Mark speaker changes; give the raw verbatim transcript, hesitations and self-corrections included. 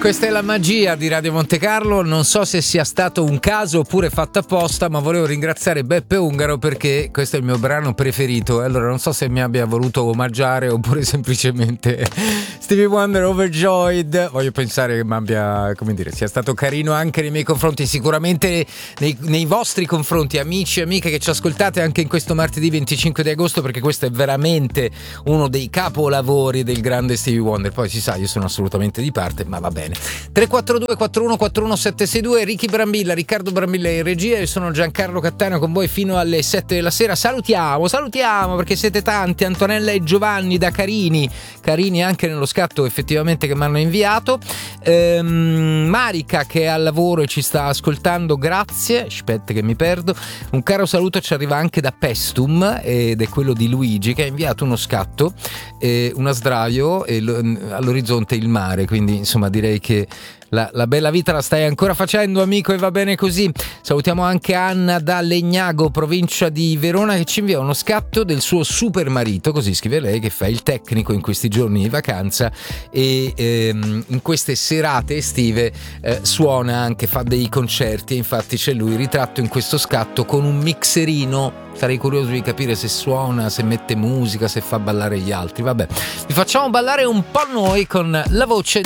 Speaker 1: Questa è la magia di Radio Monte Carlo, non so se sia stato un caso oppure fatto apposta, ma volevo ringraziare Beppe Ungaro perché questo è il mio brano preferito, e allora non so se mi abbia voluto omaggiare oppure semplicemente Stevie Wonder Overjoyed. Voglio pensare che mi abbia, come dire, sia stato carino anche nei miei confronti, sicuramente nei, nei vostri confronti, amici e amiche che ci ascoltate anche in questo martedì venticinque di agosto, perché questo è veramente uno dei capolavori del grande Stevie Wonder. Poi si sa, io sono assolutamente di parte, ma va bene. tre quattro due quattro uno quattro uno sette sei due, Ricky Brambilla, Riccardo Brambilla in regia, io sono Giancarlo Cattaneo con voi fino alle sette della sera. Salutiamo, salutiamo perché siete tanti, Antonella e Giovanni da Carini, Carini anche nello scatto effettivamente che mi hanno inviato, ehm, Marica che è al lavoro e ci sta ascoltando, grazie, aspetta che mi perdo, un caro saluto ci arriva anche da Pestum ed è quello di Luigi che ha inviato uno scatto, eh, una sdraio e all'orizzonte il mare, quindi insomma direi che La, la bella vita la stai ancora facendo, amico, e va bene così. Salutiamo anche Anna da Legnago, provincia di Verona, che ci invia uno scatto del suo super marito, così scrive lei, che fa il tecnico in questi giorni di vacanza e ehm, in queste serate estive eh, suona anche, fa dei concerti, e infatti c'è lui ritratto in questo scatto con un mixerino. Sarei curioso di capire se suona, se mette musica, se fa ballare gli altri. Vabbè, vi facciamo ballare un po' noi con la voce